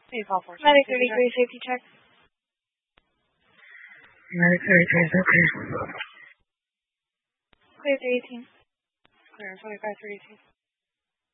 Medic 33, safety check. Medic 33 is okay. Clear 318. Clear 2532.